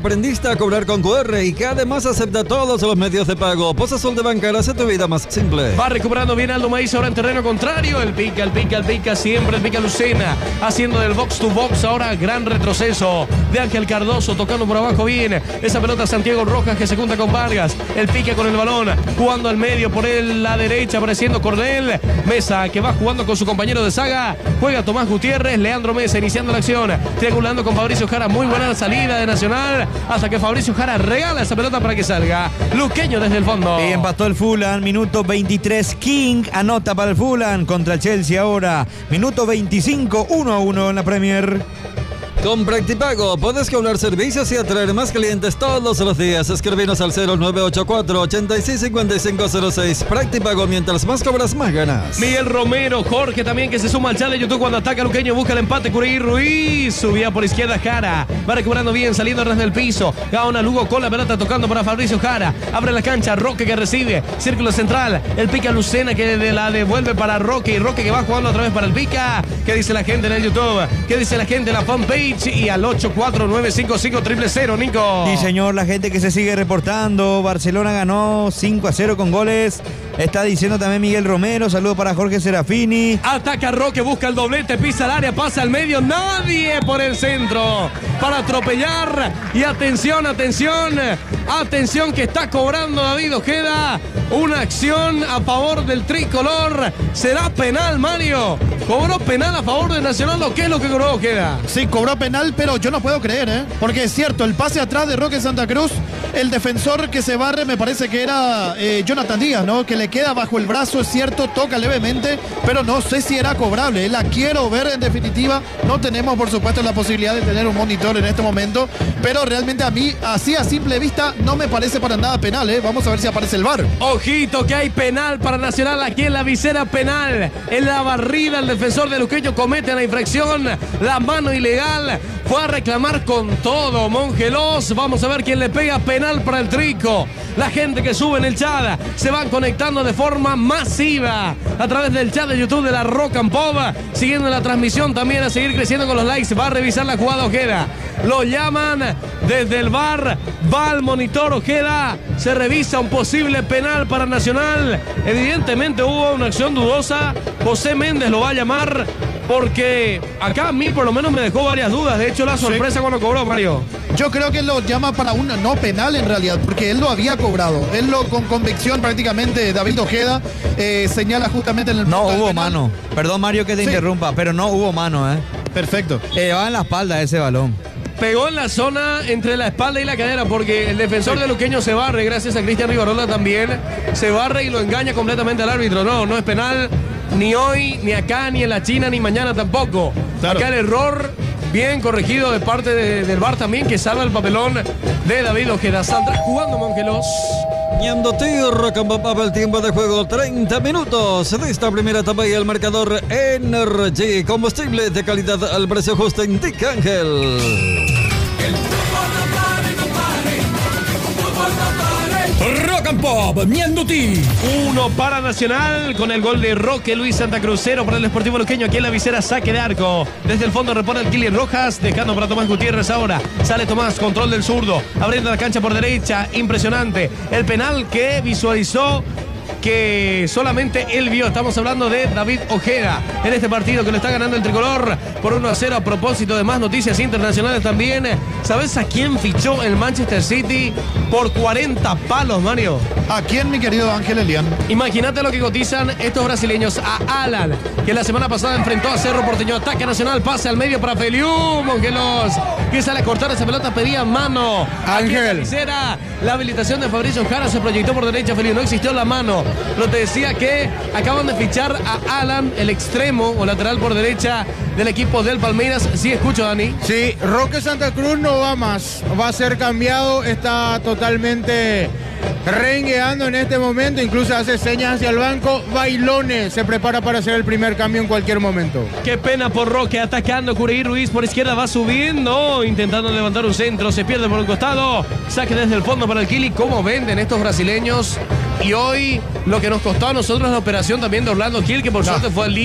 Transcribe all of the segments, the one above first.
aprendiste a cobrar con QR y que además acepta todos los medios de pago. Poza Sol de Bancar hace tu vida más simple. Va recuperando bien Aldo Maíz ahora en terreno contrario. El pica, siempre el pica Lucena. Haciendo del box to box ahora gran retroceso de Ángel Cardoso. Tocando por abajo bien. Esa pelota Santiago Rojas que se junta con Vargas. El pica con el balón. Jugando al medio por la derecha apareciendo Cordel. Mesa que va jugando con su compañero de saga. Juega Tomás Gutiérrez. Leandro Mesa iniciando la acción. Triangulando con Fabricio Jara. Muy buena salida de Nacional. Hasta que Fabricio Jara regala esa pelota para que salga. Luqueño desde el fondo. Y empató el Fulham. Minuto 23. King anota para el Fulham contra el Chelsea ahora. Minuto 25. 1-1 en la Premier. Con Practipago puedes cobrar servicios y atraer más clientes todos los días. Escribinos al 0984-865506. Practipago, mientras más cobras, más ganas. Miguel Romero, Jorge también que se suma al chat de YouTube cuando ataca Luqueño. Busca el empate, Curí Ruiz. Subía por izquierda Jara. Va recuperando bien, saliendo desde el piso. Gaona Lugo con la pelota tocando para Fabricio Jara. Abre la cancha, Roque que recibe. Círculo central. El pica Lucena que la devuelve para Roque. Y Roque que va jugando otra vez para el pica. ¿Qué dice la gente en el YouTube? ¿Qué dice la gente en la fanpage? Y al 8495500, Nico. Sí, señor, la gente que se sigue reportando. Barcelona ganó 5-0 con goles. Está diciendo también Miguel Romero. Saludo para Jorge Serafini. Ataca Roque, busca el doblete, pisa el área, pasa al medio. Nadie por el centro para atropellar. Y atención que está cobrando David Ojeda. Una acción a favor del tricolor. ¿Será penal, Mario? ¿Cobró penal a favor de Nacional o qué es lo que cobró Ojeda? Sí, cobró penal, pero yo no puedo creer, porque es cierto, el pase atrás de Roque Santa Cruz, el defensor que se barre me parece que era Jonathan Díaz, ¿no? Que le queda bajo el brazo, es cierto, toca levemente, pero no sé si era cobrable. La quiero ver en definitiva. No tenemos, por supuesto, la posibilidad de tener un monitor en este momento, pero realmente a mí, así a simple vista, no me parece para nada penal, Vamos a ver si aparece el VAR. Ojito que hay penal para Nacional aquí en la visera penal. En la barrida el defensor de Luqueño comete la infracción, la mano ilegal. Fue a reclamar con todo Mongelos. Vamos a ver quién le pega. Penal para el Trico. La gente que sube en el chat se van conectando de forma masiva a través del chat de YouTube de la Rock and Pop, siguiendo la transmisión también a seguir creciendo con los likes. Va a revisar la jugada Ojeda. Lo llaman desde el VAR. Va al monitor Ojeda. Se revisa un posible penal para Nacional. Evidentemente hubo una acción dudosa. José Méndez lo va a llamar porque acá a mí por lo menos me dejó varias dudas. De hecho, la sorpresa cuando cobró, Mario. Yo creo que lo llama para una no penal en realidad, porque él lo había cobrado. Él lo con convicción prácticamente, David Ojeda, señala justamente en el No hubo mano. Perdón, Mario, que te interrumpa, pero no hubo mano, Perfecto. Va en la espalda ese balón. Pegó en la zona entre la espalda y la cadera porque el defensor de Luqueño se barre, gracias a Cristian Rivarola también. Se barre y lo engaña completamente al árbitro. No es penal ni hoy, ni acá, ni en la China, ni mañana tampoco. Claro. Acá el error bien corregido de parte del VAR también, que salva el papelón de David Ojeda. Saldrá jugando Mongelos. Rock and Pop, el tiempo de juego 30 minutos de esta primera etapa y el marcador Energy, combustible de calidad al precio justo, indica Ángel. Rock and Pop, Mianduti. 1 para Nacional con el gol de Roque Luis Santa Crucero para el Sportivo Luqueño. Aquí en la visera, saque de arco. Desde el fondo repone el Kilian Rojas, dejando para Tomás Gutiérrez ahora. Sale Tomás, control del zurdo, abriendo la cancha por derecha. Impresionante. El penal que visualizó, que solamente él vio. Estamos hablando de David Ojeda en este partido que lo está ganando el tricolor por 1-0. A propósito de más noticias internacionales también, ¿sabes a quién fichó el Manchester City por 40 palos, Mario? ¿A quién, mi querido Ángel Elian? Imagínate lo que cotizan estos brasileños. A Alan, que la semana pasada enfrentó a Cerro Porteño. Ataque Nacional, pase al medio para Feliu Mongelos, que sale a cortar esa pelota, pedía mano. Ángel. La habilitación de Fabricio Jara se proyectó por derecha, Feliu, no existió la mano. Lo te decía que acaban de fichar a Alan, el extremo o lateral por derecha del equipo del Palmeiras. Sí, escucho, Dani. Sí, Roque Santa Cruz no va más, va a ser cambiado, está totalmente rengueando en este momento, incluso hace señas hacia el banco. Bailones se prepara para hacer el primer cambio en cualquier momento. Qué pena por Roque, atacando Curí Ruiz por izquierda, va subiendo, intentando levantar un centro, se pierde por un costado, saque desde el fondo para el Kili. ¿Cómo venden estos brasileños? Y hoy lo que nos costó a nosotros la operación también de Orlando Gil, que por suerte fue al Lille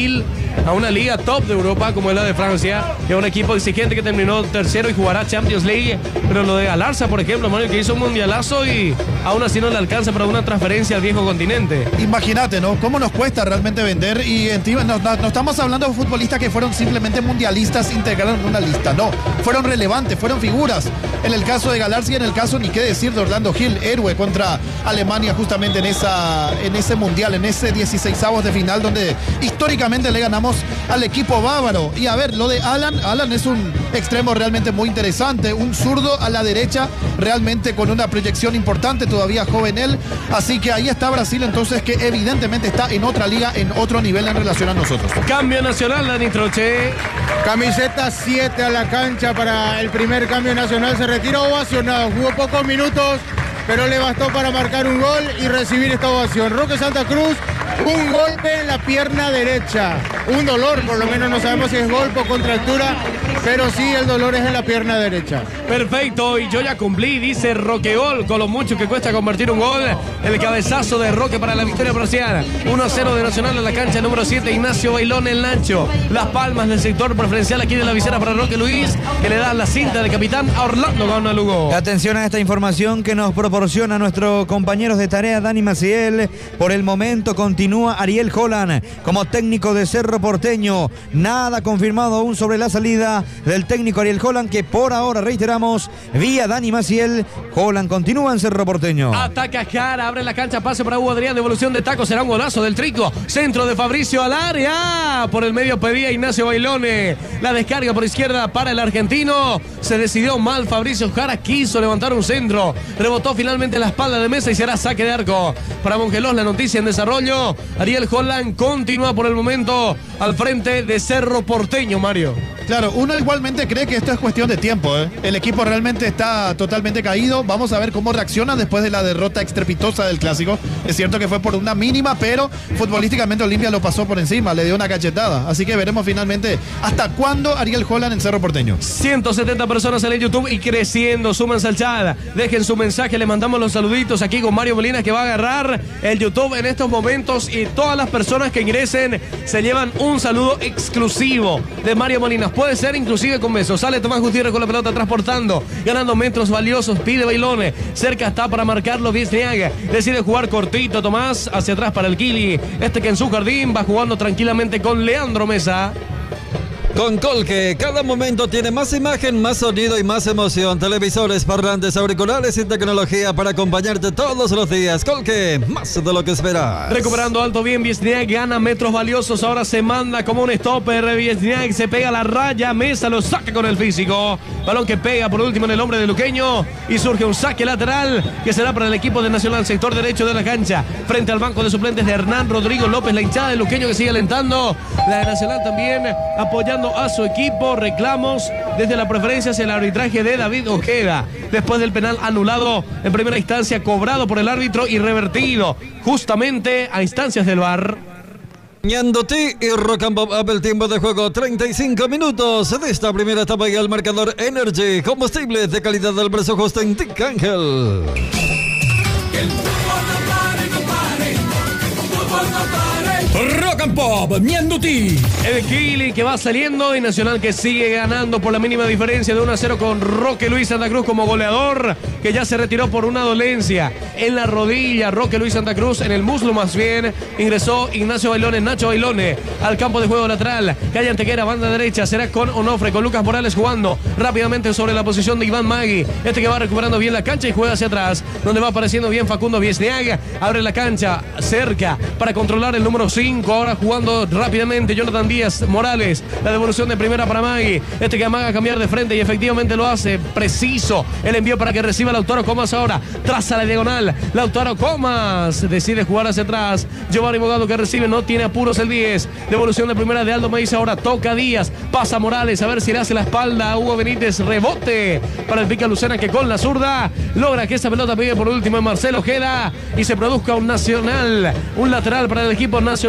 a una liga top de Europa como es la de Francia, que es un equipo exigente que terminó tercero y jugará Champions League. Pero lo de Galarza, por ejemplo, Mario, que hizo un mundialazo y aún así no le alcanza para una transferencia al viejo continente. Imagínate, ¿no? ¿Cómo nos cuesta realmente vender? Y encima no estamos hablando de futbolistas que fueron simplemente mundialistas integrados en una lista. No, fueron relevantes, fueron figuras. En el caso de Galarza y en el caso, ni qué decir, de Orlando Gil, héroe contra Alemania justamente en ese mundial, en ese 16avos de final donde históricamente le ganamos al equipo bávaro. Y a ver, lo de Alan es un extremo realmente muy interesante, un zurdo a la derecha, realmente con una proyección importante, todavía joven él. Así que ahí está Brasil, entonces, que evidentemente está en otra liga, en otro nivel en relación a nosotros. Cambio nacional, Dani Troche. Camiseta 7 a la cancha para el primer cambio nacional. Se retira ovacionado. Jugó pocos minutos, pero le bastó para marcar un gol y recibir esta ovación. Roque Santa Cruz, un golpe en la pierna derecha. Un dolor, por lo menos no sabemos si es golpe o contractura, pero sí el dolor es en la pierna derecha. Perfecto, y yo ya cumplí, dice Roque Gol, con lo mucho que cuesta convertir un gol. El cabezazo de Roque para la victoria parcial. 1-0 de Nacional en la cancha número 7, Ignacio Bailón en Nacho. Las palmas del sector preferencial aquí de la visera para Roque Luis, que le da la cinta de capitán a Orlando Gauna Lugo. Atención a esta información que nos proporciona nuestro compañero de tarea Dani Maciel. Por el momento continúa Ariel Holland como técnico de Cerro Porteño. Nada confirmado aún sobre la salida del técnico Ariel Holland, que por ahora, reiteramos, vía Dani Maciel, Holland continúa en Cerro Porteño. Ataca Jara, abre la cancha, pase para Hugo Adrián, devolución de taco, será un golazo del Trico. Centro de Fabricio al área, por el medio pedía Ignacio Bailone. La descarga por izquierda para el argentino. Se decidió mal Fabricio Jara, quiso levantar un centro, rebotó finalmente la espalda de Mesa y será saque de arco para Mongelós. La noticia en desarrollo. Ariel Holland continúa por el momento al frente de Cerro Porteño, Mario. Claro, uno igualmente cree que esto es cuestión de tiempo, ¿eh? El equipo realmente está totalmente caído. Vamos a ver cómo reacciona después de la derrota estrepitosa del Clásico. Es cierto que fue por una mínima, pero futbolísticamente Olimpia lo pasó por encima, le dio una cachetada. Así que veremos finalmente hasta cuándo Ariel Holland en Cerro Porteño. 170 personas en el YouTube y creciendo. Súmense al chat, dejen su mensaje, le mandamos los saluditos aquí con Mario Molina, que va a agarrar el YouTube en estos momentos, y todas las personas que ingresen se llevan un saludo exclusivo de Mario Molina. Puede ser inclusive con besos. Sale Tomás Gutiérrez con la pelota transportando, ganando metros valiosos, pide Bailone, cerca está para marcarlo Viesniaga, decide jugar cortito Tomás, hacia atrás para el Kili, que en su jardín va jugando tranquilamente con Leandro Mesa. Con Colque, cada momento tiene más imagen, más sonido y más emoción. Televisores, parlantes, auriculares y tecnología para acompañarte todos los días. Colque, más de lo que esperas. Recuperando alto bien, Viesniak gana metros valiosos. Ahora se manda como un stopper. Viesniak se pega a la raya. Mesa lo saca con el físico. Balón que pega por último en el hombre de Luqueño. Y surge un saque lateral que será para el equipo de Nacional, sector derecho de la cancha. Frente al banco de suplentes de Hernán Rodrigo López. La hinchada de Luqueño que sigue alentando. La de Nacional también apoyando a su equipo. Reclamos desde la preferencia hacia el arbitraje de David Ojeda, después del penal anulado en primera instancia, cobrado por el árbitro y revertido justamente a instancias del VAR. Ñandotí y Rock and Pop Up, el tiempo de juego 35 minutos de esta primera etapa y el marcador Energy, combustible de calidad del precio justo en Tic Ángel. Rock and Pop, Ñandutí. El Kili que va saliendo y Nacional que sigue ganando por la mínima diferencia de 1-0 con Roque Luis Santa Cruz como goleador, que ya se retiró por una dolencia en la rodilla. Roque Luis Santa Cruz, en el muslo más bien. Ingresó Ignacio Bailone, Nacho Bailone al campo de juego lateral. Calle Antequera, banda derecha, será con Onofre, con Lucas Morales jugando rápidamente sobre la posición de Iván Magui. Que va recuperando bien la cancha y juega hacia atrás, donde va apareciendo bien Facundo Viesniaga. Abre la cancha cerca para controlar el número 5. Ahora jugando rápidamente Jonathan Díaz Morales. La devolución de primera para Magui. Que amaga a cambiar de frente y efectivamente lo hace. Preciso el envío para que reciba Lautaro Comas ahora. Traza la diagonal. Lautaro Comas decide jugar hacia atrás. Giovanni Bogado que recibe. No tiene apuros el 10. Devolución de primera de Aldo Meiza. Ahora toca Díaz. Pasa Morales. A ver si le hace la espalda a Hugo Benítez. Rebote para el Pica Lucena, que con la zurda logra que esa pelota pegue por último en Marcelo Ojeda y se produzca un Nacional. Un lateral para el equipo nacionalófilo.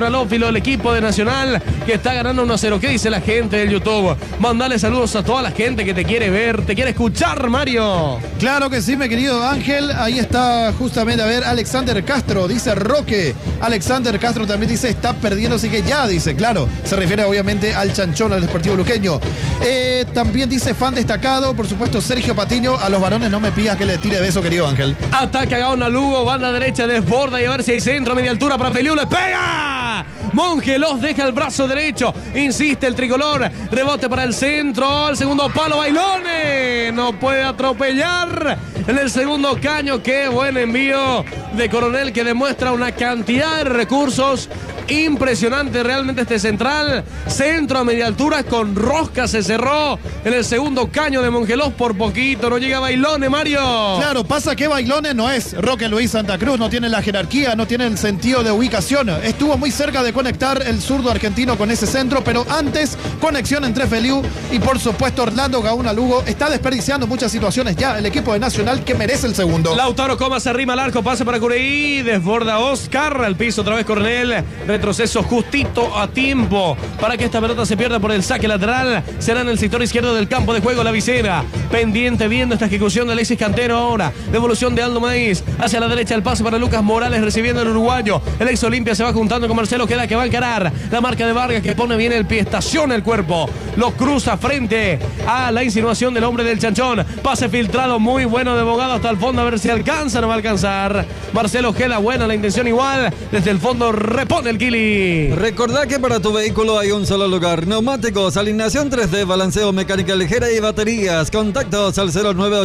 el equipo de Nacional, que está ganando 1-0. ¿Qué dice la gente del YouTube? Mandale saludos a toda la gente que te quiere ver, te quiere escuchar, Mario. Claro que sí, mi querido Ángel. Ahí está justamente, a ver, Alexander Castro, dice Roque. Alexander Castro también dice, está perdiendo, así que ya, dice, claro. Se refiere obviamente al Chanchón, al Deportivo Luqueño. También dice fan destacado, por supuesto, Sergio Patiño. A los varones no me pidas que le tire beso, querido Ángel. Ataca Gaona Lugo, banda derecha, desborda y a ver si hay centro, media altura para Feliu, le pega. Mongelos deja el brazo derecho, insiste el tricolor, rebote para el centro, el segundo palo, Bailone, no puede atropellar en el segundo caño. Qué buen envío de Coronel, que demuestra una cantidad de recursos impresionante realmente este central. Centro a media altura con rosca, se cerró en el segundo caño de Mongelos, por poquito no llega Bailone, Mario. Claro, pasa que Bailone no es Roque Luis Santa Cruz, no tiene la jerarquía, no tiene el sentido de ubicación. Estuvo muy cerca de conectar el zurdo argentino con ese centro, pero antes conexión entre Feliu y por supuesto Orlando Gauna Lugo. Está desperdiciando muchas situaciones ya el equipo de Nacional, que merece el segundo. Lautaro Comas arrima al arco, pase para Cureí, desborda Oscar, al piso otra vez Coronel, retroceso justito a tiempo para que esta pelota se pierda por el saque lateral. Será en el sector izquierdo del campo de juego la visera, pendiente viendo esta ejecución de Alexis Cantero. Ahora devolución de Aldo Maíz hacia la derecha, el pase para Lucas Morales recibiendo el uruguayo. El ex Olimpia se va juntando con Marcelo Ojeda, que va a encarar la marca de Vargas, que pone bien el pie, estaciona el cuerpo, lo cruza frente a la insinuación del hombre del Chanchón. Pase filtrado muy bueno de Bogado hasta el fondo, a ver si alcanza, no va a alcanzar. Marcelo Ojeda, buena la intención igual, desde el fondo repone el Kili. Recordá que para tu vehículo hay un solo lugar: neumáticos, alineación 3D, balanceo, mecánica ligera y baterías. Contactos al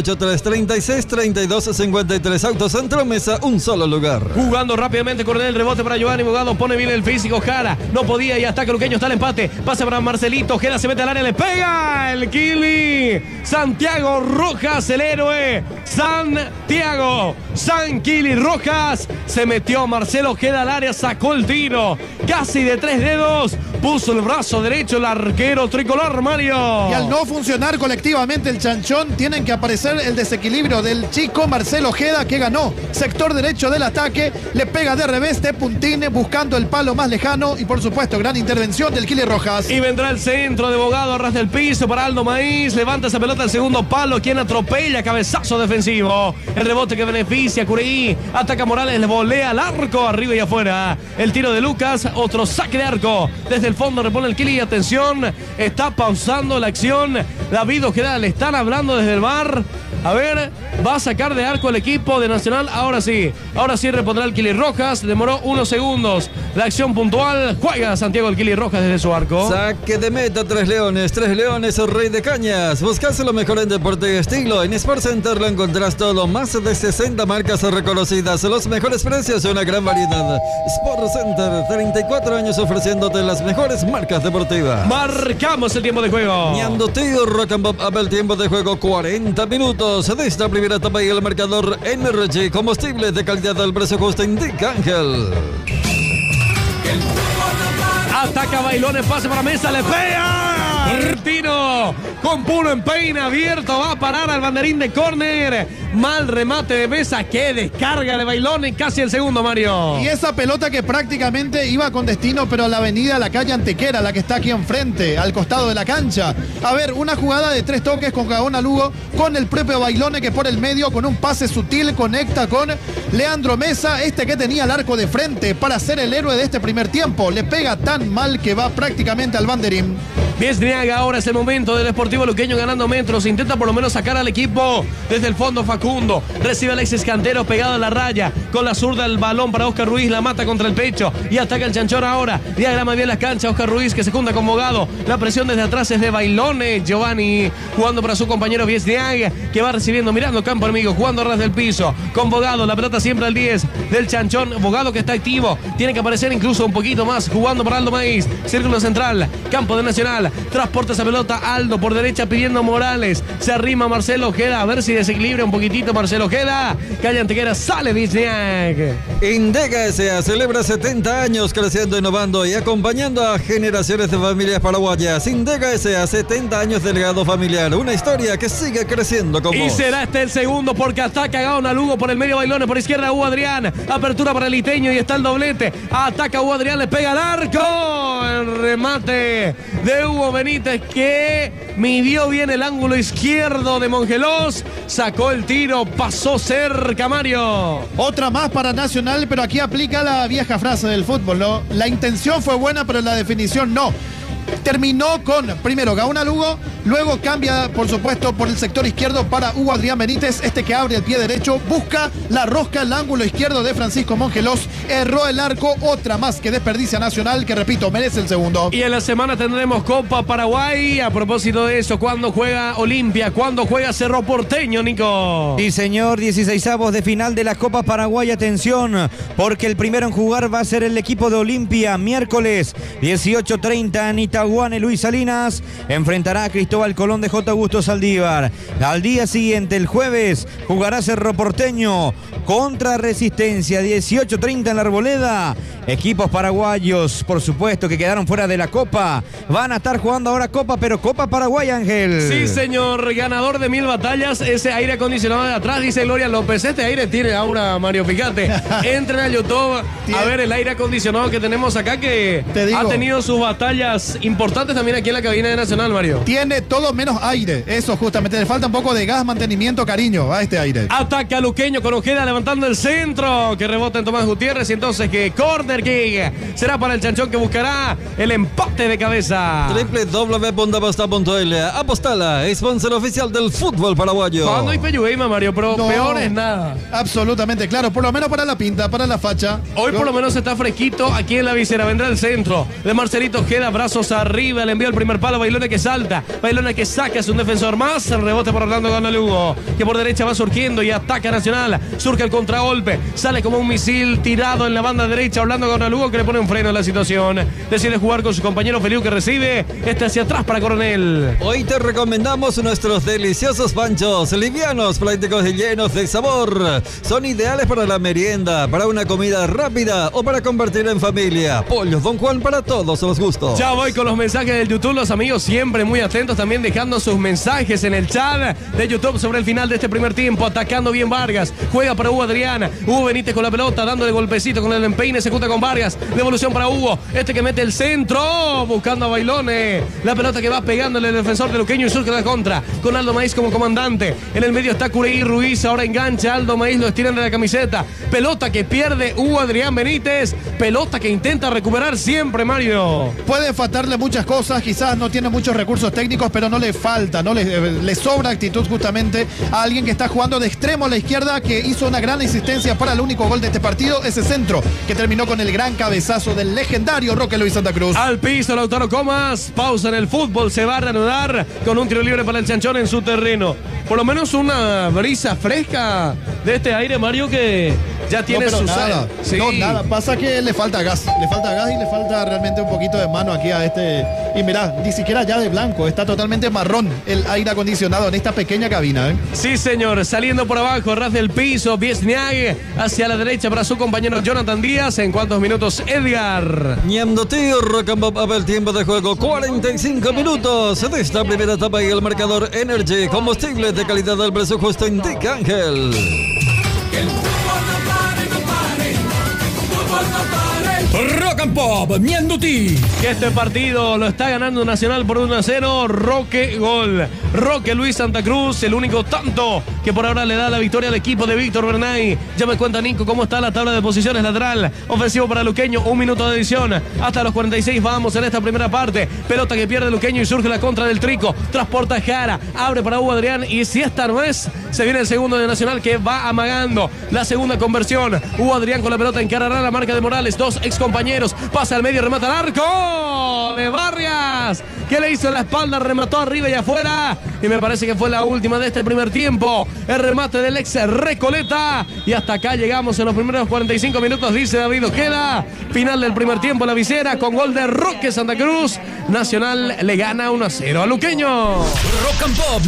0983-363253. Autocentro Mesa, un solo lugar. Jugando rápidamente, Coronel, rebote para Giovanni Bogado, pone bien el físico, Jara, no podía y ataca Luqueño, está el empate, pase para Marcelito, Ojeda se mete al área, le pega el Kili. Santiago Rojas, el héroe. Santiago San Kili Rojas se metió, Marcelo Ojeda al área, sacó el tiro, casi de 3 dedos, puso el brazo derecho el arquero tricolor, Mario. Y al no funcionar colectivamente el Chanchón, tienen que aparecer el desequilibrio del chico Marcelo Ojeda, que ganó sector derecho del ataque, le pega de revés, de puntín, buscando el palo más lejano, y por supuesto gran intervención del Kili Rojas. Y vendrá el centro de Bogado, arras del piso para Aldo Maíz, levanta esa pelota al segundo palo, quien atropella, cabezazo defensivo, el rebote que beneficia a Cureí, ataca Morales, le volea al arco, arriba y afuera, el tiro de Lucas, otro saque de arco, desde el fondo repone el Kili, atención, está pausando la acción, David Ojeda, le están hablando desde el VAR, a ver, va a sacar de arco el equipo de Nacional, ahora sí repondrá el Kili Rojas, demoró unos segundos, la acción puntual, juega Santiago el Kili Rojas desde su arco. Saque de meta, Tres Leones, Rey de Cañas. Buscas lo mejor en deporte y estilo. En Sport Center lo encontrás todo, más de 60 marcas reconocidas, los mejores precios y una gran variedad. Sport Center, 34 años ofreciéndote las mejores marcas deportivas. Marcamos el tiempo de juego. Ñandutí, Rock and Pop, el tiempo de juego 40 minutos de esta primera etapa, y el marcador Energy, combustible de calidad al precio justo, indica Ángel. Ataca Bailone, pase para Mesa, le pega. Tiro con Puno en peina abierto, va a parar al banderín de córner. Mal remate de Mesa, que descarga de Bailone, casi el segundo, Mario. Y esa pelota que prácticamente iba con destino, pero a la avenida, la calle Antequera, la que está aquí enfrente, al costado de la cancha. A ver, una jugada de 3 toques con Gaona Lugo, con el propio Bailone, que por el medio, con un pase sutil, conecta con Leandro Mesa, que tenía el arco de frente para ser el héroe de este primer tiempo. Le pega tan mal que va prácticamente al banderín. Biesniaga, ahora es el momento del Deportivo Luqueño ganando metros, intenta por lo menos sacar al equipo desde el fondo. Facundo recibe a Alexis Cantero pegado a la raya, con la zurda el balón para Oscar Ruiz, la mata contra el pecho y ataca el Chanchón ahora, diagrama bien la cancha, Oscar Ruiz que se junta con Bogado, la presión desde atrás es de Bailone, Giovanni jugando para su compañero Biesniaga, que va recibiendo, mirando campo amigo, jugando a ras del piso, con Bogado, la pelota siempre al 10 del Chanchón, Bogado que está activo, tiene que aparecer incluso un poquito más, jugando para Aldo Maíz, círculo central, campo de Nacional, Nacional. Transporta esa pelota Aldo por derecha pidiendo Morales. Se arrima Marcelo Ojeda. A ver si desequilibra un poquitito Marcelo Ojeda. Calle Antequera, sale Wisniak. Indega S.A. celebra 70 años creciendo, innovando y acompañando a generaciones de familias paraguayas. Indega S.A. 70 años de legado familiar. Una historia que sigue creciendo con Y vos. será este el segundo porque ataca Gaona Lugo por el medio Bailones. Por izquierda Hugo Adrián. Apertura para el Iteño y está el doblete. Ataca Hugo Adrián, le pega al arco. El remate de Hugo Benítez que midió bien el ángulo izquierdo de Mongelos. Sacó el tiro, pasó cerca Mario. Otra más para Nacional, pero aquí aplica la vieja frase del fútbol, ¿no? La intención fue buena, pero la definición no. Terminó con, primero, Gaona Lugo, luego cambia, por supuesto, por el sector izquierdo para Hugo Adrián Benítez, este que abre el pie derecho, busca la rosca, el ángulo izquierdo de Francisco Mongelos, erró el arco, otra más que desperdicia Nacional, que repito, merece el segundo. Y en la semana tendremos Copa Paraguay. A propósito de eso, ¿cuándo juega Olimpia? ¿Cuándo juega Cerro Porteño, Nico? Sí, señor, 16avos de final de la Copa Paraguay. Atención, porque el primero en jugar va a ser el equipo de Olimpia. Miércoles 18:30 en Itaguane, Luis Salinas enfrentará a Cristóbal Colón de J. Augusto Saldívar. Al día siguiente, el jueves, jugará Cerro Porteño contra Resistencia, 18:30 en la Arboleda. Equipos paraguayos, por supuesto, que quedaron fuera de la Copa, van a estar jugando ahora Copa, pero Copa Paraguay, Ángel. Sí, señor, ganador de 1000 batallas. Ese aire acondicionado de atrás, dice Gloria López. Este aire tiene aura, Mario Picate. Entren a YouTube a ver el aire acondicionado que tenemos acá, que ha tenido sus batallas importantes también aquí en la cabina de Nacional, Mario. Tiene todo menos aire, eso justamente, le falta un poco de gas, mantenimiento, cariño a este aire. Ataca Luqueño con Ojeda levantando el centro, que rebota en Tomás Gutiérrez, y entonces que corner kick será para el Chanchón, que buscará el empate de cabeza. www.aposta.l. Apostala, sponsor oficial del fútbol paraguayo. Cuando hay Peyugueima, Mario, pero No, peor es nada. Absolutamente, claro, por lo menos para la pinta, para la facha. Hoy por lo menos está fresquito aquí en la visera. Vendrá el centro de Marcelito Ojeda, brazos arriba, le envió el primer palo, Bailone que salta, Bailone que saca, es un defensor más, el rebote por Orlando Gaona Lugo, que por derecha va surgiendo y ataca Nacional, surge el contragolpe, sale como un misil tirado en la banda derecha, Orlando Gaona Lugo, que le pone un freno a la situación, decide jugar con su compañero Feliu, que recibe, hacia atrás para Coronel. Hoy te recomendamos nuestros deliciosos panchos, livianos, prácticos y llenos de sabor. Son ideales para la merienda, para una comida rápida o para compartir en familia. Pollos Don Juan para todos los gustos. Ya voy con los mensajes del YouTube, los amigos siempre muy atentos, también dejando sus mensajes en el chat de YouTube sobre el final de este primer tiempo. Atacando bien Vargas, juega para Hugo Adrián, Hugo Benítez con la pelota, dándole golpecito con el empeine, se junta con Vargas, devolución para Hugo, que mete el centro, buscando a Bailone, la pelota que va pegándole el defensor de Luqueño y surge la contra, con Aldo Maíz como comandante, en el medio está Cureí Ruiz, ahora engancha Aldo Maíz, lo estiran de la camiseta, pelota que pierde Hugo Adrián Benítez, pelota que intenta recuperar siempre, Mario. Puede faltarle muchas cosas, quizás no tiene muchos recursos técnicos, pero no le falta, no le sobra actitud justamente a alguien que está jugando de extremo a la izquierda, que hizo una gran insistencia para el único gol de este partido, ese centro que terminó con el gran cabezazo del legendario Roque Luis Santa Cruz. Al piso Lautaro Comas, pausa en el fútbol, se va a reanudar con un tiro libre para el Chanchón en su terreno. Por lo menos una brisa fresca de este aire, Mario, que ya tiene su nada, sí. No, nada, pasa que le falta gas y le falta realmente un poquito de mano aquí a este. Y mirá, ni siquiera ya de blanco, está totalmente marrón el aire acondicionado en esta pequeña cabina, ¿eh? Sí, señor, saliendo por abajo, ras del piso, Wisniak hacia la derecha para su compañero Jonathan Díaz. En cuántos minutos, Edgar. Ñamdo tío, Rock and Pop, el tiempo de juego, 45 minutos de esta primera etapa, y el marcador Energy, combustible de calidad al precio justo, indica Ángel. Rock and Pop, Ñanduti. Que este partido lo está ganando Nacional por 1-0. Roque gol. Roque Luis Santa Cruz, el único tanto que por ahora le da la victoria al equipo de Víctor Bernay. Ya me cuenta Nico cómo está la tabla de posiciones lateral. Ofensivo para Luqueño, 1 minuto de edición. Hasta los 46 vamos en esta primera parte. Pelota que pierde Luqueño y surge la contra del Trico. Transporta Jara, abre para Hugo Adrián y si esta no es, se viene el segundo de Nacional que va amagando. La segunda conversión. Hugo Adrián con la pelota encarará la marca de Morales. Dos ex compañeros, pasa al medio, remata al arco de Barrias, que le hizo la espalda, remató arriba y afuera. Y me parece que fue la última de este primer tiempo. El remate del ex Recoleta. Y hasta acá llegamos en los primeros 45 minutos, dice David Ojeda. Final del primer tiempo, la visera con gol de Roque Santa Cruz. Nacional le gana 1-0 a Luqueño. Rock and Pop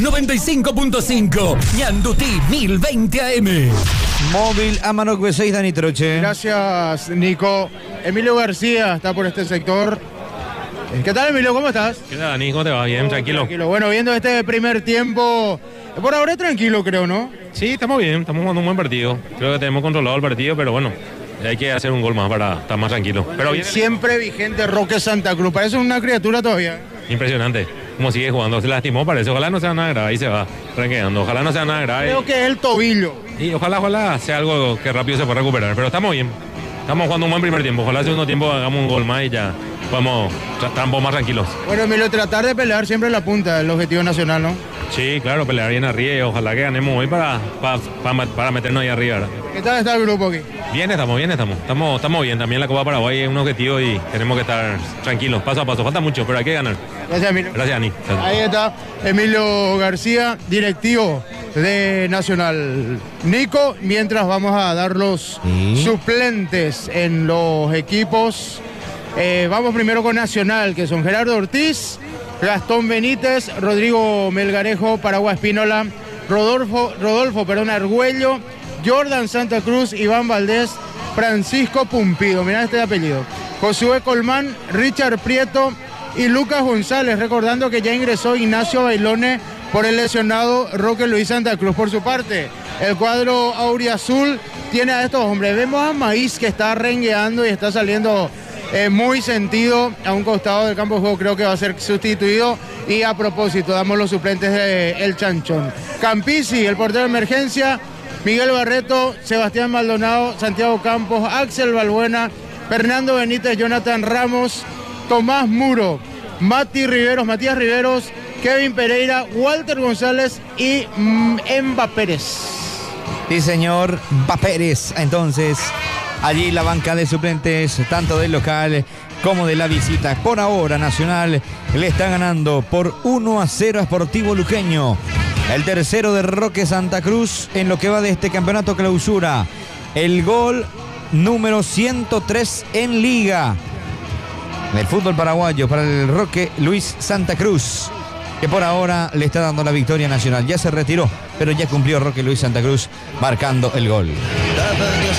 95.5. Ñandutí 1020 AM. Móvil Amarok B6, Dani Troche. Gracias, Nico. Emilio García está por este sector. ¿Qué tal, Emilio? ¿Cómo estás? ¿Qué tal, Dani? ¿Cómo te va? Bien, tranquilo. Bueno, viendo este primer tiempo, por ahora tranquilo, creo, ¿no? Sí, estamos bien, estamos jugando un buen partido. Creo que tenemos controlado el partido, pero bueno, hay que hacer un gol más para estar más tranquilo. Pero bien, siempre vigente Roque Santa Cruz, parece una criatura todavía. impresionante. Como sigue jugando, se lastimó, parece. Ojalá no sea nada grave, ahí se va renqueando. Ojalá no sea nada grave. Creo que es el tobillo. Y ojalá sea algo que rápido se pueda recuperar. Pero estamos bien. Estamos jugando un buen primer tiempo. Ojalá segundo tiempo hagamos un gol más y ya podemos estar un poco más tranquilos. Bueno, Emilio, tratar de pelear siempre la punta, el objetivo nacional, ¿no? Sí, claro, pelear bien arriba y ojalá que ganemos hoy para meternos ahí arriba, ¿verdad? ¿Qué tal está el grupo aquí? Bien, estamos bien. Estamos bien. También la Copa Paraguay es un objetivo y tenemos que estar tranquilos, paso a paso. Falta mucho, pero hay que ganar. Gracias, Emilio. Gracias, Ani. Ahí está Emilio García, directivo de Nacional. Nico, mientras vamos a dar los suplentes en los equipos. Vamos primero con Nacional, que son Gerardo Ortiz, Gastón Benítez, Rodrigo Melgarejo, Paraguay Espínola, Rodolfo, Argüello, Jordan Santa Cruz, Iván Valdés, Francisco Pumpido, mirá este apellido, Josué Colmán, Richard Prieto y Lucas González, recordando que ya ingresó Ignacio Bailone por el lesionado Roque Luis Santa Cruz. Por su parte, el cuadro auriazul tiene a estos hombres. Vemos a Maíz que está rengueando y está saliendo muy sentido a un costado del campo de juego. Creo que va a ser sustituido. Y a propósito, damos los suplentes de El Chanchón. Campisi, el portero de emergencia, Miguel Barreto, Sebastián Maldonado, Santiago Campos, Axel Balbuena, Fernando Benítez, Jonathan Ramos, Tomás Muro, Matías Riveros, Kevin Pereira, Walter González y Emba Pérez. Sí, señor, Emba Pérez. Entonces, allí la banca de suplentes, tanto del local como de la visita. Por ahora, Nacional le está ganando por 1-0 a Sportivo Luqueño. El tercero de Roque Santa Cruz en lo que va de este campeonato clausura. El gol número 103 en liga del fútbol paraguayo para el Roque Luis Santa Cruz, que por ahora le está dando la victoria Nacional. Ya se retiró, pero ya cumplió Roque Luis Santa Cruz marcando el gol.